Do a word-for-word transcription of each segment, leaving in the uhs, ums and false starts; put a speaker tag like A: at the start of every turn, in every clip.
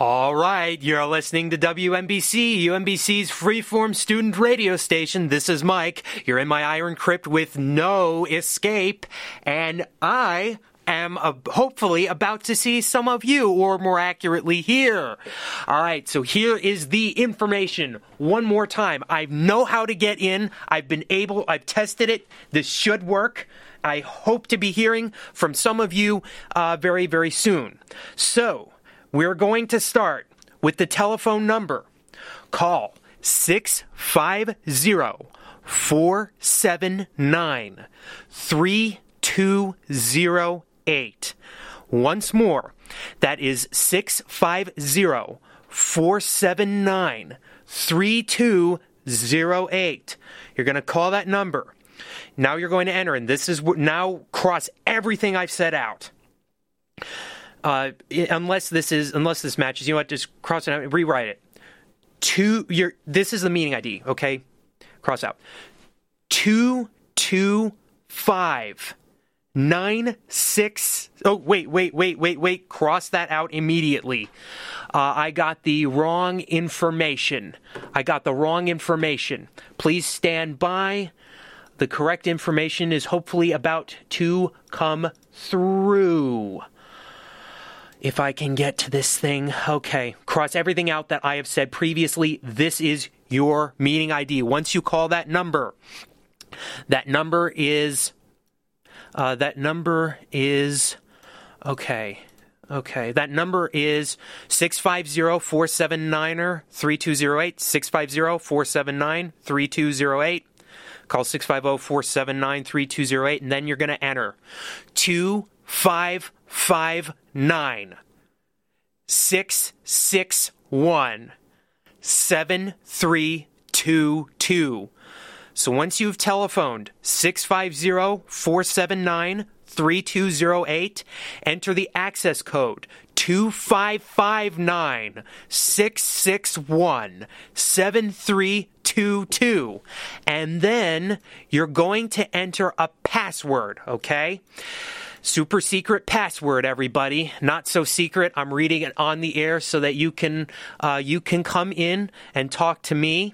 A: All right, you're listening to W M B C, U M B C's freeform student radio station. This is Mike. You're in my iron crypt with no escape, and I am uh, hopefully about to see some of you, or more accurately, here. All right, so here is the information one more time. I know how to get in. I've been able, I've tested it. This should work. I hope to be hearing from some of you uh, very, very soon. So, we're going to start with the telephone number. Call six five zero, four seven nine, three two zero eight. Once more, that is six five zero, four seven nine, three two zero eight. You're going to call that number. Now you're going to enter, and this is now cross everything I've set out. Uh, unless this is, unless this matches, you know what, just cross it out and rewrite it. Two, your, this is the meeting I D, okay? Cross out. Two, two, five, nine, six, oh, wait, wait, wait, wait, wait, cross that out immediately. Uh, I got the wrong information. I got the wrong information. Please stand by. The correct information is hopefully about to come through. If I can get to this thing, okay. Cross everything out that I have said previously. This is your meeting I D. Once you call that number, that number is, uh, that number is, okay, okay. That number is six five zero, four seven nine, three two zero eight, six five zero, four seven nine, three two zero eight. Call six five zero, four seven nine, three two zero eight, and then you're going to enter two five five nine, six six one, seven three two two. So once you've telephoned six five zero, four seven nine, three two zero eight, enter the access code two five five nine, six six one, seven three two two, and then you're going to enter a password, okay? Super secret password, everybody. Not so secret. I'm reading it on the air so that you can uh, you can come in and talk to me.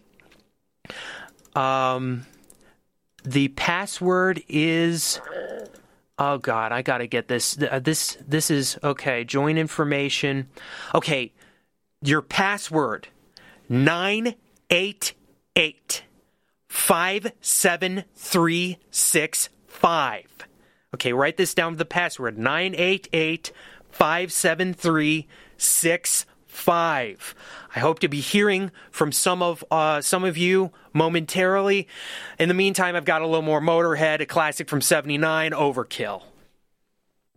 A: Um, the password is. Oh God, I gotta get this. Uh, this this is okay. Join information. Okay, your password nine eight eight five seven three six five. Okay, write this down to the password, nine eight eight five seven three six five. I hope to be hearing from some of uh, some of you momentarily. In the meantime, I've got a little more Motorhead, a classic from seventy-nine, Overkill.